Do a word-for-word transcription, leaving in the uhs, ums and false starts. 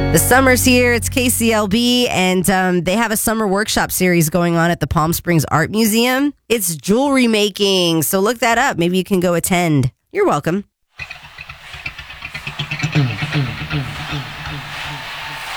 The summer's here. It's K C L B, and um, they have a summer workshop series going on at the Palm Springs Art Museum. It's jewelry making, so look that up. Maybe you can go attend. You're welcome.